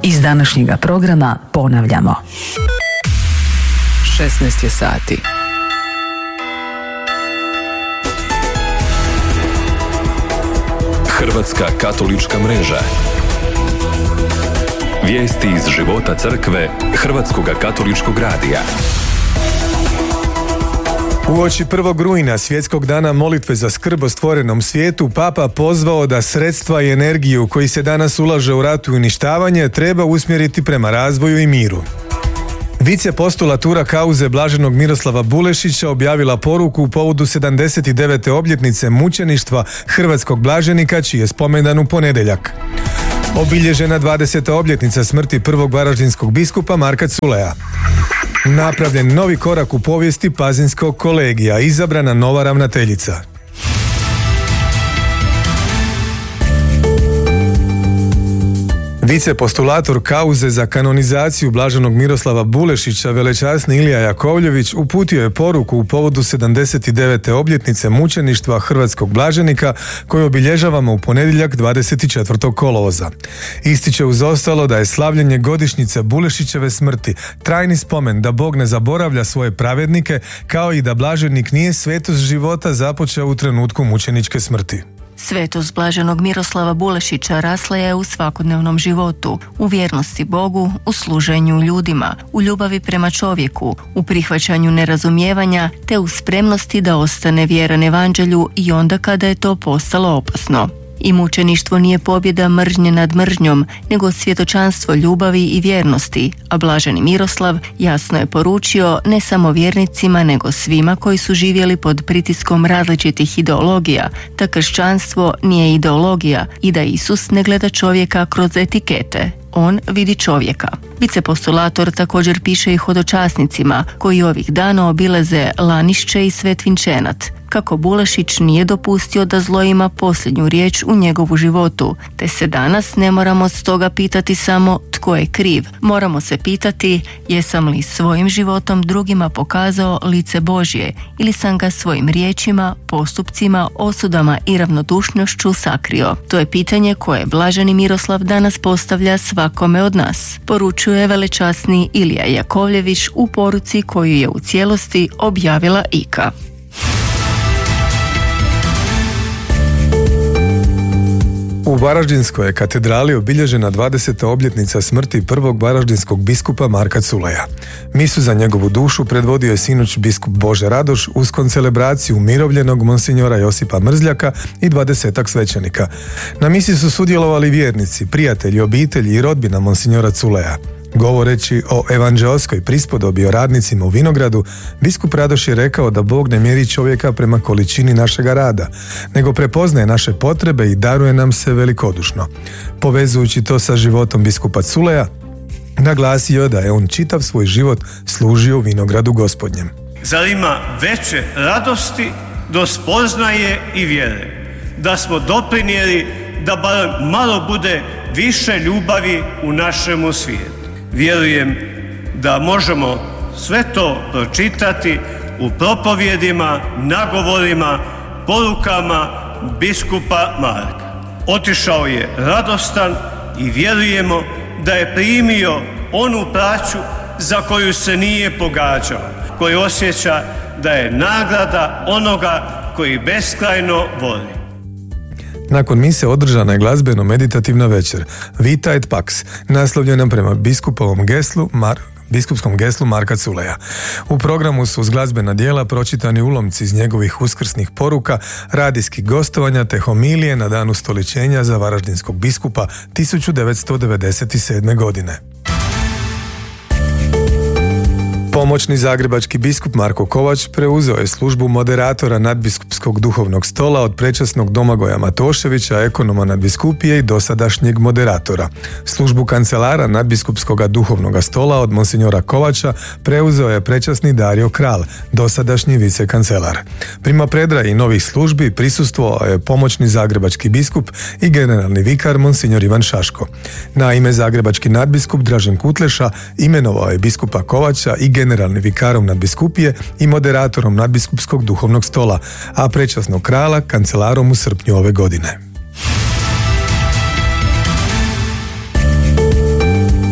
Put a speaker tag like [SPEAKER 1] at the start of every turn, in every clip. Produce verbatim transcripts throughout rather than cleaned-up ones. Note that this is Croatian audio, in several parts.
[SPEAKER 1] Iz današnjega programa ponavljamo.
[SPEAKER 2] šesnaest je sati.
[SPEAKER 3] Hrvatska katolička mreža. Vijesti iz života crkve Hrvatskog katoličkog radija.
[SPEAKER 4] Uoči prvog rujna, svjetskog dana molitve za skrb o stvorenom svijetu, Papa pozvao da sredstva i energiju koji se danas ulaže u ratu i uništavanje treba usmjeriti prema razvoju i miru. Vicepostulatura kauze blaženog Miroslava Bulešića objavila poruku u povodu sedamdeset devete obljetnice mučeništva hrvatskog blaženika, čiji je spomendan u ponedjeljak. Obilježena dvadeseta obljetnica smrti prvog varaždinskog biskupa Marka Culeja. Napravljen novi korak u povijesti Pazinskog kolegija, izabrana nova ravnateljica. Vicepostulator kauze za kanonizaciju blaženog Miroslava Bulešića, velečasni Ilija Jakovljević, uputio je poruku u povodu sedamdeset devete obljetnice mučeništva hrvatskog blaženika koju obilježavamo u ponedjeljak dvadeset četvrtog kolovoza. Ističe uz ostalo da je slavljenje godišnjice Bulešićeve smrti trajni spomen da Bog ne zaboravlja svoje pravednike, kao i da blaženik nije svetost života započeo u trenutku mučeničke smrti.
[SPEAKER 5] Svetost blaženog Miroslava Bulešića rasla je u svakodnevnom životu, u vjernosti Bogu, u služenju ljudima, u ljubavi prema čovjeku, u prihvaćanju nerazumijevanja te u spremnosti da ostane vjeran evanđelju i onda kada je to postalo opasno. I mučeništvo nije pobjeda mržnje nad mržnjom, nego svjedočanstvo ljubavi i vjernosti, a blaženi Miroslav jasno je poručio ne samo vjernicima, nego svima koji su živjeli pod pritiskom različitih ideologija, da kršćanstvo nije ideologija i da Isus ne gleda čovjeka kroz etikete. On vidi čovjeka. Vicepostulator također piše i hodočasnicima koji ovih dana obilaze Lanišće i Svetvinčenat, kako Bulešić nije dopustio da zlo ima posljednju riječ u njegovu životu, te se danas ne moramo stoga pitati samo tko je kriv. Moramo se pitati jesam li svojim životom drugima pokazao lice Božje ili sam ga svojim riječima, postupcima, osudama i ravnodušnošću sakrio. To je pitanje koje blaženi Miroslav danas postavlja svakome od nas, poručuje velečasni Ilija Jakovljević u poruci koju je u cijelosti objavila I K A.
[SPEAKER 4] U Varaždinskoj je katedrali obilježena dvadeseta obljetnica smrti prvog varaždinskog biskupa Marka Culeja. Misu za njegovu dušu predvodio je sinoć biskup Bože Radoš uz koncelebraciju umirovljenog monsinjora Josipa Mrzljaka i dvadesetak svećenika. Na misi su sudjelovali vjernici, prijatelji, obitelji i rodbina monsinjora Culeja. Govoreći o evanđeoskoj prispodobi o radnicima u vinogradu, biskup Radoš je rekao da Bog ne mjeri čovjeka prema količini našega rada, nego prepoznaje naše potrebe i daruje nam se velikodušno. Povezujući to sa životom biskupa Culeja, naglasio je da je on čitav svoj život služio u vinogradu Gospodnjem.
[SPEAKER 6] Zar ima veće radosti do spoznaje i vjere, da smo doprinijeli da bar malo bude više ljubavi u našemu svijetu. Vjerujem da možemo sve to pročitati u propovjedima, nagovorima, porukama biskupa Marka. Otišao je radostan i vjerujemo da je primio onu plaću za koju se nije pogađao, koji osjeća da je nagrada onoga koji beskrajno voli.
[SPEAKER 4] Nakon mise održana je glazbeno-meditativna večer Vita et Pax, naslovljena prema biskupovom geslu Mar... biskupskom geslu Marka Culeja. U programu su uz glazbena djela pročitani ulomci iz njegovih uskrsnih poruka, radijskih gostovanja te homilije na dan ustoličenja za varaždinskog biskupa tisuću devetsto devedeset sedme. godine. Pomoćni zagrebački biskup Marko Kovač preuzeo je službu moderatora nadbiskupskog duhovnog stola od prečasnog Domagoja Matoševića, ekonoma nadbiskupije i dosadašnjeg moderatora. Službu kancelara nadbiskupskog duhovnog stola od monsinjora Kovača preuzeo je prečasni Dario Kral, dosadašnji vicekancelar. Prima predaji novih službi prisustvovao je pomoćni zagrebački biskup i generalni vikar monsinjor Ivan Šaško. Na ime zagrebački nadbiskup Dražen Kutleša imenovao je biskupa Kovača i generalni vikarom nadbiskupije i moderatorom nadbiskupskog duhovnog stola, a prečasnog krala kancelarom u srpnju ove godine.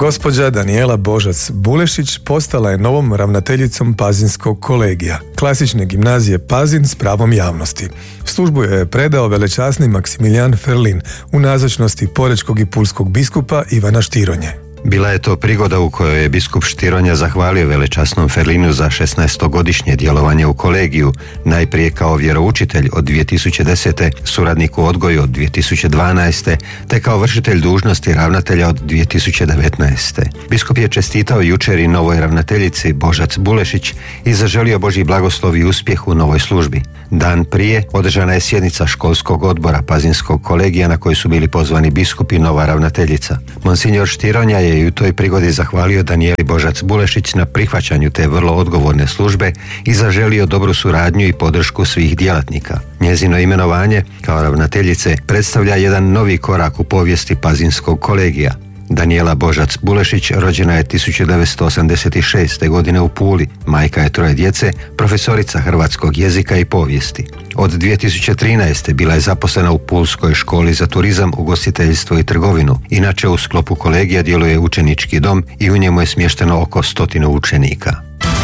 [SPEAKER 4] Gospođa Danijela Božac Bulešić postala je novom ravnateljicom Pazinskog kolegija, klasične gimnazije Pazin s pravom javnosti. Službu je predao velečasni Maksimilijan Ferlin u nazočnosti porečkog i pulskog biskupa Ivana Štironje.
[SPEAKER 2] Bila je to prigoda u kojoj je biskup Štironja zahvalio velečasnom Ferlinu za šesnaestogodišnje djelovanje u kolegiju, najprije kao vjeroučitelj od dvije tisuće desete, suradnik u odgoju od dvije tisuće dvanaeste, te kao vršitelj dužnosti ravnatelja od dvije tisuće devetnaeste. Biskup je čestitao jučer i novoj ravnateljici Božac Bulešić i zaželio Božji blagoslov i uspjeh u novoj službi. Dan prije održana je sjednica školskog odbora Pazinskog kolegija na kojoj su bili pozvani biskup i nova ravnateljica. Monsignor Štironja je i u toj prigodi zahvalio Danijeli Božac Bulešić na prihvaćanju te vrlo odgovorne službe i zaželio dobru suradnju i podršku svih djelatnika. Njezino imenovanje kao ravnateljice predstavlja jedan novi korak u povijesti Pazinskog kolegija. Danijela Božac Bulešić rođena je tisuću devetsto osamdeset šeste. godine u Puli, majka je troje djece, profesorica hrvatskog jezika i povijesti. Od dvije tisuće trinaeste. bila je zaposlena u Pulskoj školi za turizam, ugostiteljstvo i trgovinu. Inače u sklopu kolegija djeluje učenički dom i u njemu je smješteno oko stotinu učenika.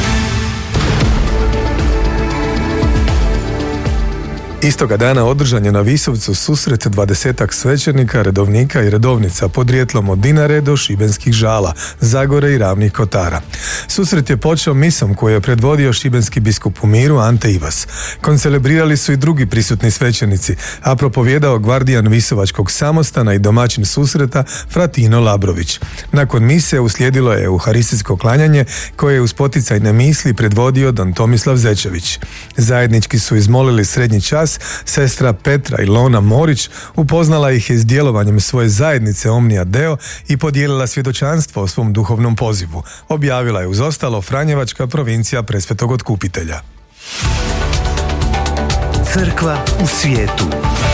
[SPEAKER 4] Istoga dana održan je na Visovcu susret dvadesetak svećenika, redovnika i redovnica podrijetlom od Dinare do Šibenskih Žala, Zagore i Ravnih Kotara. Susret je počeo misom koju je predvodio šibenski biskup u miru Ante Ivas. Koncelebrirali su i drugi prisutni svećenici, a propovijedao gvardijan Visovačkog samostana i domaćin susreta Fratino Labrović. Nakon mise uslijedilo je euharistijsko klanjanje koje je uz poticajne misli predvodio don Tomislav Zečević. Zajednički su izmolili srednji čas. Sestra Petra Ilona Morić upoznala ih je s djelovanjem svoje zajednice Omnia Deo i podijelila svjedočanstvo o svom duhovnom pozivu. Objavila je uz ostalo Franjevačka provincija Presvetog Otkupitelja.
[SPEAKER 7] Crkva u svijetu.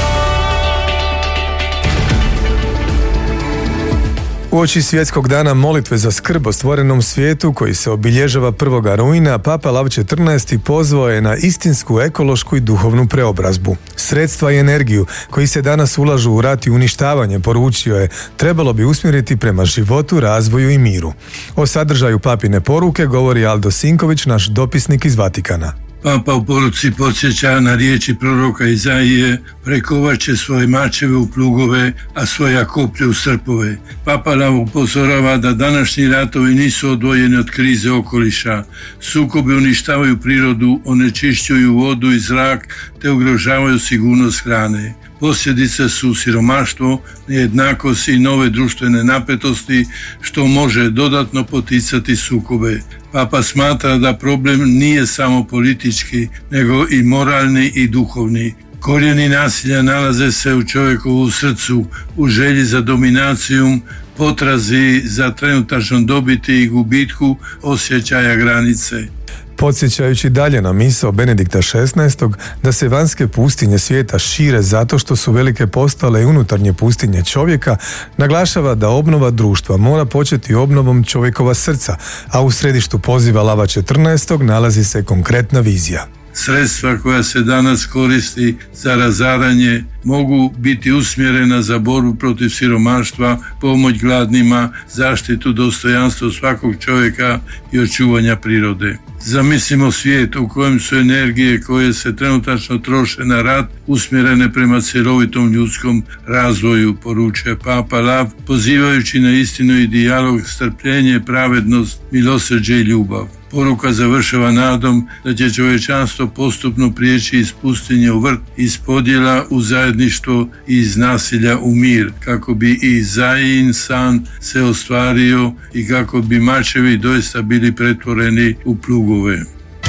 [SPEAKER 4] Uoči svjetskog dana molitve za skrb o stvorenom svijetu koji se obilježava prvog rujna, Papa Lav četrnaesti pozvao je na istinsku ekološku i duhovnu preobrazbu. Sredstva i energiju koji se danas ulažu u rat i uništavanje, poručio je, trebalo bi usmjeriti prema životu, razvoju i miru. O sadržaju papine poruke govori Aldo Sinković, naš dopisnik iz Vatikana.
[SPEAKER 8] Papa u poruci podsjeća na riječi proroka Izaije: prekovat će svoje mačeve u plugove, a svoja koplje u srpove. Papa Lav upozorava da današnji ratovi nisu odvojeni od krize okoliša. Sukobi uništavaju prirodu, onečišćuju vodu i zrak te ugrožavaju sigurnost hrane. Posljedice su siromaštvo, nejednakost i nove društvene napetosti, što može dodatno poticati sukobe. Papa smatra da problem nije samo politički, nego i moralni i duhovni. Korijeni nasilja nalaze se u čovjekovu srcu, u želji za dominacijom, potrazi za trenutačnom dobiti i gubitku osjećaja granice.
[SPEAKER 4] Podsjećajući dalje na misao Benedikta šesnaestog da se vanjske pustinje svijeta šire zato što su velike postale i unutarnje pustinje čovjeka, naglašava da obnova društva mora početi obnovom čovjekova srca, a u središtu poziva Lava četrnaestog nalazi se konkretna vizija.
[SPEAKER 8] Sredstva koja se danas koristi za razaranje mogu biti usmjerena za borbu protiv siromaštva, pomoć gladnima, zaštitu dostojanstva svakog čovjeka i očuvanja prirode. Zamislimo svijet u kojem su energije koje se trenutačno troše na rat usmjerene prema cjelovitom ljudskom razvoju, poručuje Papa Lav, pozivajući na istinu i dijalog, strpljenje, pravednost, milosrđe i ljubav. Poruka završava nadom da će čovječanstvo postupno prijeći iz pustinje u vrt, iz podjela u zajedništvo i iz nasilja u mir, kako bi i Zajin san se ostvario i kako bi mačevi doista bili pretvoreni u plugove.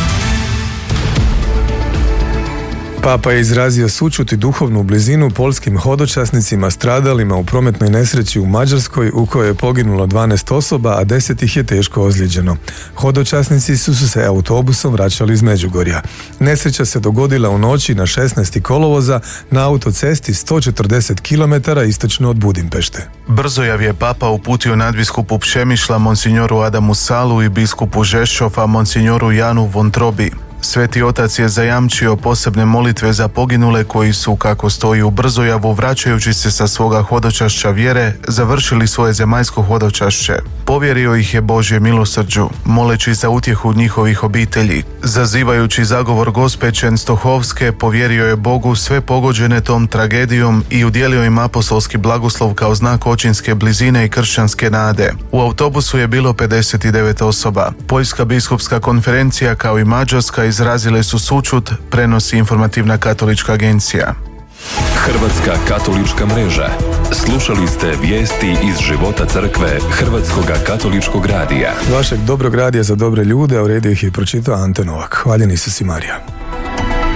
[SPEAKER 4] Papa je izrazio sućut i duhovnu blizinu polskim hodočasnicima stradalima u prometnoj nesreći u Mađarskoj u kojoj je poginulo dvanaest osoba, a deset ih je teško ozlijeđeno. Hodočasnici su se autobusom vraćali iz Međugorja. Nesreća se dogodila u noći na šesnaesti kolovoza na autocesti sto četrdeset kilometara istočno od Budimpešte.
[SPEAKER 9] Brzojav je Papa uputio nadbiskupu Pšemišla monsignoru Adamu Salu i biskupu Žeščova monsignoru Janu Vontrobi. Sveti otac je zajamčio posebne molitve za poginule koji su, kako stoji u Brzojavu, vraćajući se sa svoga hodočašća vjere, završili svoje zemaljsko hodočašće. Povjerio ih je Božje milosrđu, moleći za utjehu njihovih obitelji. Zazivajući zagovor Gospe Čenstohovske, povjerio je Bogu sve pogođene tom tragedijom i udjelio im apostolski blagoslov kao znak očinske blizine i kršćanske nade. U autobusu je bilo pedeset devet osoba. Poljska biskupska konferencija kao i Mađarska izrazile su sućut, prenosi Informativna katolička agencija.
[SPEAKER 3] Hrvatska katolička mreža. Slušali ste vijesti iz života crkve Hrvatskoga katoličkog radija.
[SPEAKER 4] Vašeg dobrog radija za dobre ljude, a u redu ih je pročitao Ante Novak. Hvaljeni su si Marija.